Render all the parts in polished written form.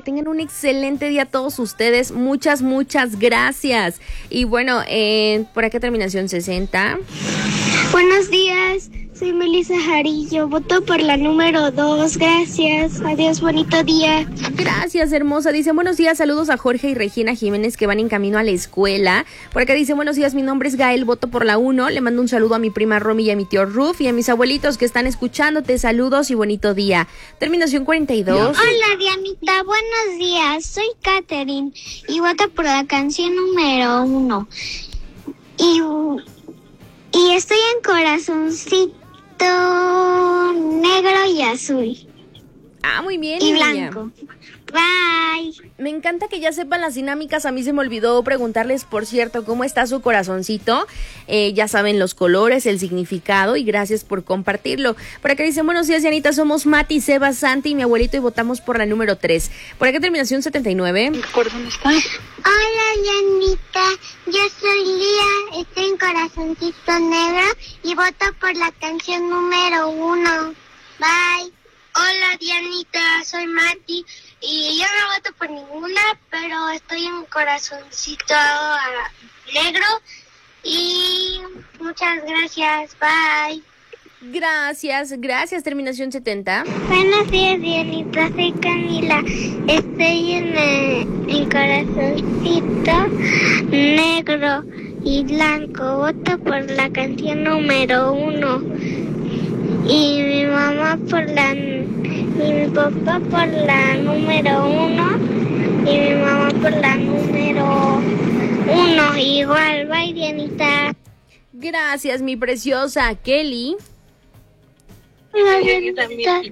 tengan un excelente día todos ustedes. Muchas gracias. Y bueno, por acá terminación 60. Buenos días, soy Melissa Jarillo, voto por la número 2, gracias, adiós, bonito día. Gracias, hermosa. Dice, buenos días, saludos a Jorge y Regina Jiménez que van en camino a la escuela. Por acá dice, buenos días, mi nombre es Gael, voto por la 1. Le mando un saludo a mi prima Romy y a mi tío Ruf y a mis abuelitos que están escuchándote. Saludos y bonito día. Terminación 42. Hola, Dianita, buenos días, soy Katherine y voto por la canción número 1. Y estoy en corazoncito negro y azul. Ah, muy bien. Y niña. blanco. Bye. Me encanta que ya sepan las dinámicas. A mí se me olvidó preguntarles, por cierto, cómo está su corazoncito. Ya saben los colores, el significado y gracias por compartirlo. Por acá dicen, buenos días, Dianita, somos Mati, Seba, Santi y mi abuelito y votamos por la número 3. Por acá terminación 79. ¿Por dónde estás? Hola, Dianita, yo soy Lía, estoy en corazoncito negro y voto por la canción número 1. Bye. Hola, Dianita, soy Mati y yo no voto por ninguna, pero estoy en corazoncito negro y muchas gracias, bye. Gracias, terminación 70. Buenos días, Dianita, soy Camila, estoy en corazoncito negro y blanco, voto por la canción número 1 y mi mamá y mi papá por la número 1 y mi mamá por la número 1. Igual, bye, Dianita. Gracias, mi preciosa Kelly. Hola, Dianita.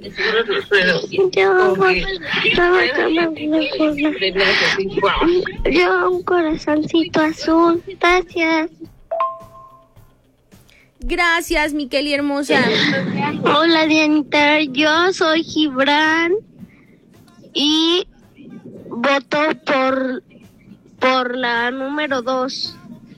Yo un corazoncito azul. Gracias. Gracias, mi Kelly hermosa. Hola, Dianita, yo soy Gibran y voto por la número 2.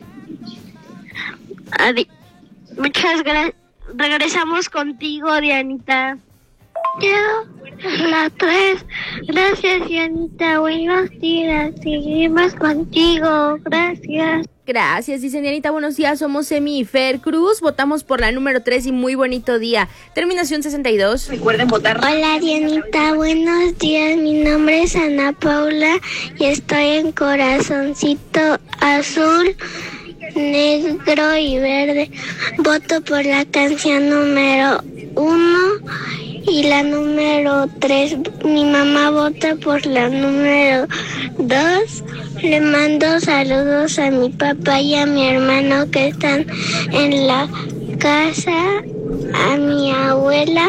Muchas gracias. Regresamos contigo, Dianita. Yo, la 3. Gracias, Dianita. Buenos días. Seguimos contigo. Gracias. Gracias, dice Dianita, buenos días, somos Emi y Fer Cruz, votamos por la número 3 y muy bonito día. Terminación 62. Recuerden votar. Hola, Dianita, buenos días, mi nombre es Ana Paula y estoy en corazoncito azul, negro y verde. Voto por la canción número 1 y la número 3. Mi mamá vota por la número 2. Le mando saludos a mi papá y a mi hermano que están en la casa, a mi abuela.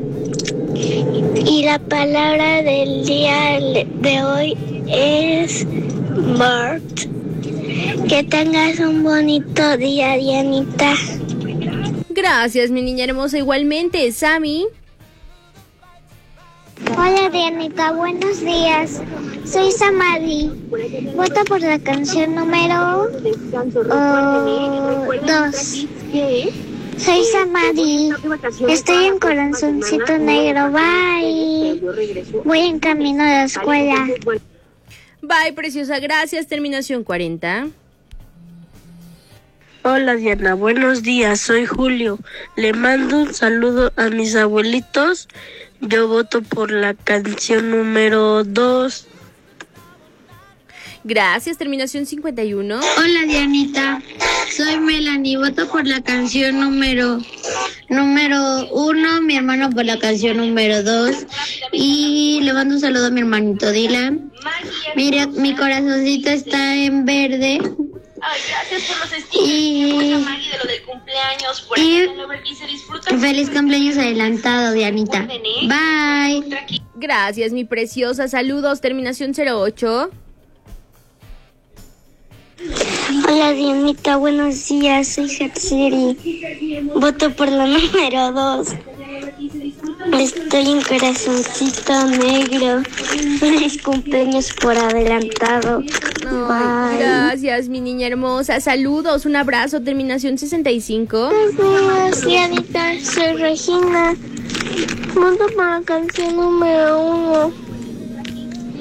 Y la palabra del día de hoy es bird. Que tengas un bonito día, Dianita. Gracias, mi niña hermosa, igualmente, Sammy. Hola, Dianita, buenos días. Soy Samadi. Voto por la canción número 2. Soy Samadi. Estoy en corazoncito negro. Bye. Voy en camino a la escuela. Bye, preciosa, gracias. Terminación 40. Hola, Diana, buenos días, soy Julio. Le mando un saludo a mis abuelitos. Yo voto por la canción número 2. Gracias, terminación 51. Hola, Dianita, soy Melanie, voto por la canción número 1, mi hermano por la canción número 2 y le mando un saludo a mi hermanito Dylan. Mira, mi corazoncito está en verde. Ay, gracias por los stickers. Y de lo del cumpleaños. Por y feliz cumpleaños adelantado, Dianita. Bye. Gracias, mi preciosa. Saludos, terminación 08. Hola, Dianita, buenos días, soy Hatsiri. Voto por la número 2. Estoy en corazoncito negro. Feliz cumpleaños por adelantado. Bye. Gracias, mi niña hermosa. Saludos, un abrazo, terminación 65. Buenos días, Dianita, soy Regina. Voto por la canción número 1.